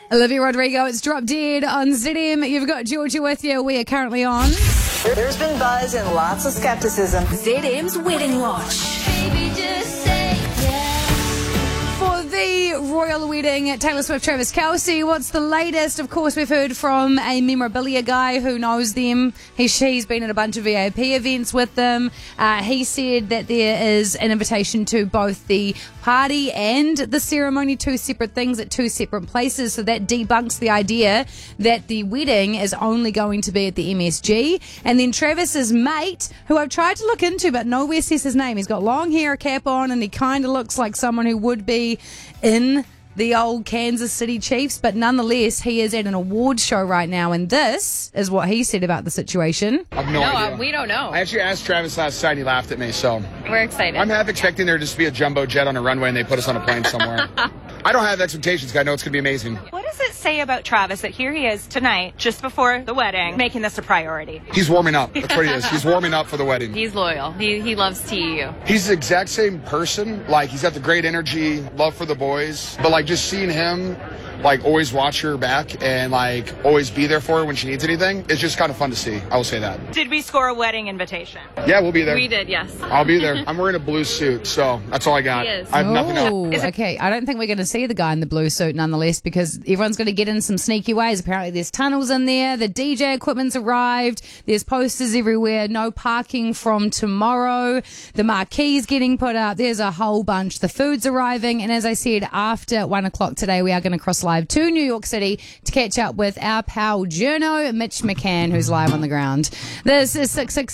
Olivia Rodrigo, it's Drop Dead on ZM. You've got Georgia with you. We are currently on. There's been buzz and lots of skepticism. ZM's Wedding Watch. Baby, just say yes. For the royal wedding, Taylor Swift, Travis Kelce, what's the latest? Of course, we've heard from a memorabilia guy who knows them. She's been at a bunch of VIP events with them. He said that there is an invitation to both the party and the ceremony, two separate things at two separate places. So that debunks the idea that the wedding is only going to be at the MSG. And then Travis's mate, who I've tried to look into but nowhere says his name. He's got long hair, a cap on, and he kind of looks like someone who would be in the old Kansas City Chiefs, but nonetheless, he is at an awards show right now, and this is what he said about the situation. I have no idea. We don't know. I actually asked Travis last night, and he laughed at me, so We're excited. I'm half expecting there just to be a jumbo jet on a runway and they put us on a plane somewhere. I don't have expectations, because I know it's going to be amazing. What does it say about Travis that here he is tonight, just before the wedding, making this a priority? He's warming up. That's what he is. He's warming up for the wedding. He's loyal. He loves TEU. He's the exact same person. Like, he's got the great energy, love for the boys, but, like, just seeing him, like, always watch her back and, like, always be there for her when she needs anything, it's just kind of fun to see. I will say that. Did we score a wedding invitation? Yeah, we'll be there. We did, yes. I'll be there. I'm wearing a blue suit, so that's all I got. He is. I have nothing else. Oh, okay. I don't think we're going to see the guy in the blue suit nonetheless, because everyone's going to get in some sneaky ways. Apparently there's tunnels in there. The DJ equipment's arrived. There's posters everywhere. No parking from tomorrow. The marquee's getting put up. There's a whole bunch. The food's arriving. And as I said, after 1 o'clock today, we are going to cross live to New York City to catch up with our pal Journo, Mitch McCann, who's live on the ground. This is 666